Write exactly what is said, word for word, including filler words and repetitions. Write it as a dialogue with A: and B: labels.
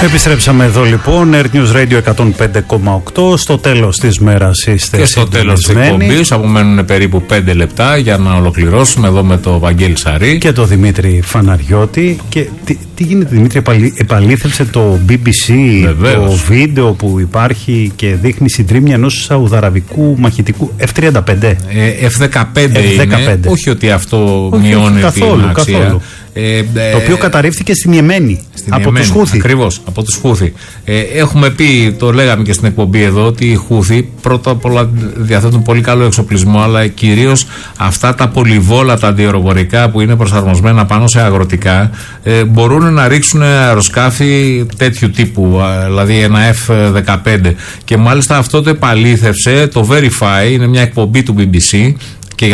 A: Επιστρέψαμε εδώ λοιπόν, Air News Radio εκατόν πέντε κόμμα οκτώ. Στο τέλος της μέρας είστε
B: και στο τέλος της εκπομπής. Απομένουν περίπου πέντε λεπτά για να ολοκληρώσουμε εδώ με το Βαγγέλη Σαρή
A: και το Δημήτρη Φαναριώτη. Και τι, τι γίνεται, Δημήτρη, επαλήθευσε το μπι μπι σι Βεβαίως. Το βίντεο που υπάρχει και δείχνει συντρίμμια ενός σαουδαραβικού μαχητικού εφ τριάντα πέντε.
B: Ε, εφ δεκαπέντε είναι, όχι ότι αυτό όχι, μειώνει
A: καθόλου,
B: την αξία.
A: Καθόλου. Ε, ε, το οποίο καταρρίφθηκε στην Ιεμένη από Ιεμένη, τους Χούθη.
B: Ακριβώς, από τους Χούθη. Ε, έχουμε πει, το λέγαμε και στην εκπομπή εδώ, ότι οι Χούθη πρώτα απ' όλα διαθέτουν πολύ καλό εξοπλισμό, αλλά κυρίως αυτά τα πολυβόλατα αντιαεροπορικά που είναι προσαρμοσμένα πάνω σε αγροτικά, ε, μπορούν να ρίξουν αεροσκάφη τέτοιου τύπου, δηλαδή ένα εφ δεκαπέντε. Και μάλιστα αυτό το επαλήθευσε το Verify, είναι μια εκπομπή του μπι μπι σι,